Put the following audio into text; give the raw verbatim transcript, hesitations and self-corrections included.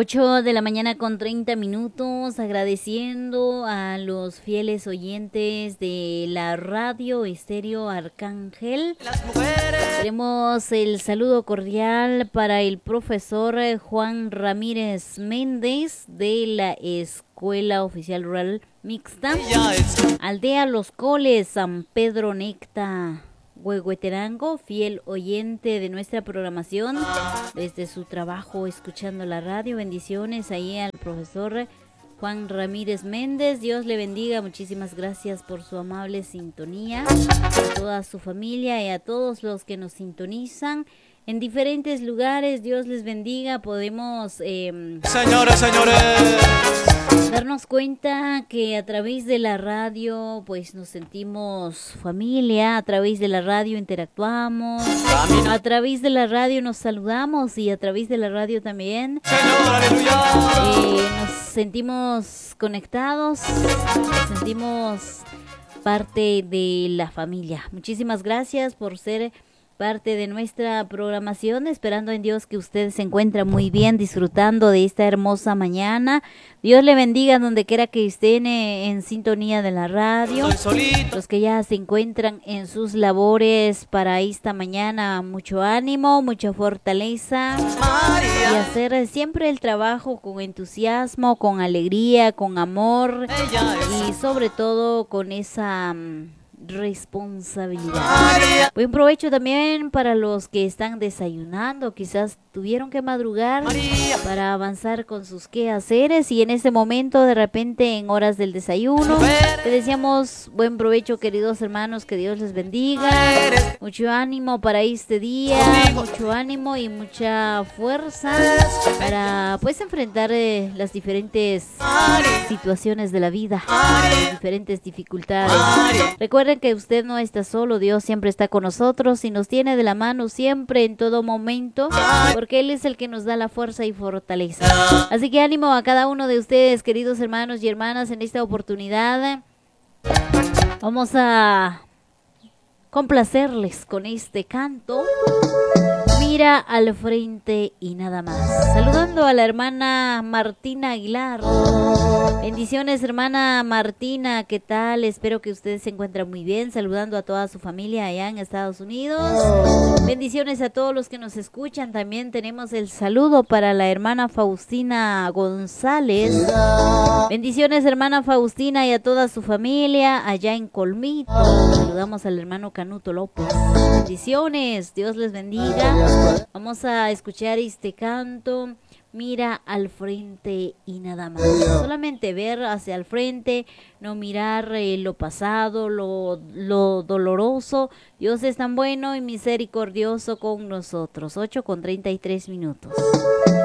ocho de la mañana con treinta minutos, agradeciendo a los fieles oyentes de la radio Estéreo Arcángel. Tenemos el saludo cordial para el profesor Juan Ramírez Méndez de la Escuela Oficial Rural Mixta, Aldea Los Coles, San Pedro Necta, Huehueterango, fiel oyente de nuestra programación desde su trabajo escuchando la radio. Bendiciones ahí al profesor Juan Ramírez Méndez, Dios le bendiga, muchísimas gracias por su amable sintonía, a toda su familia y a todos los que nos sintonizan en diferentes lugares. Dios les bendiga. Podemos eh, señores, señores, darnos cuenta que a través de la radio pues nos sentimos familia, a través de la radio interactuamos, a través de la radio nos saludamos y a través de la radio también Señor, aleluya. eh, nos sentimos conectados, nos sentimos parte de la familia. Muchísimas gracias por ser parte de nuestra programación, esperando en Dios que usted se encuentra muy bien, disfrutando de esta hermosa mañana. Dios le bendiga donde quiera que estén eh, en sintonía de la radio. Los que ya se encuentran en sus labores para esta mañana, mucho ánimo, mucha fortaleza y hacer siempre el trabajo con entusiasmo, con alegría, con amor y sobre todo con esa mm, responsabilidad. Buen provecho también para los que están desayunando, quizás tuvieron que madrugar para avanzar con sus quehaceres y en este momento de repente en horas del desayuno te deseamos buen provecho, queridos hermanos, que Dios les bendiga, mucho ánimo para este día, mucho ánimo y mucha fuerza para pues enfrentar eh, las diferentes situaciones de la vida, las diferentes dificultades. Recuerden que usted no está solo, Dios siempre está con nosotros y nos tiene de la mano siempre en todo momento, porque Él es el que nos da la fuerza y fortaleza. Así que ánimo a cada uno de ustedes, queridos hermanos y hermanas, en esta oportunidad. Vamos a complacerles con este canto. Mira al frente y nada más. Saludando a la hermana Martina Aguilar. Bendiciones, hermana Martina, ¿qué tal? Espero que usted se encuentre muy bien. Saludando a toda su familia allá en Estados Unidos. Bendiciones a todos los que nos escuchan. También tenemos el saludo para la hermana Faustina González. Bendiciones, hermana Faustina, y a toda su familia allá en Colmito. Saludamos al hermano Canuto López. Bendiciones, Dios les bendiga. Vamos a escuchar este canto. Mira al frente y nada más. Solamente ver hacia el frente, no mirar eh, lo pasado, lo, lo doloroso. Dios es tan bueno y misericordioso con nosotros. ocho con treinta y tres minutos.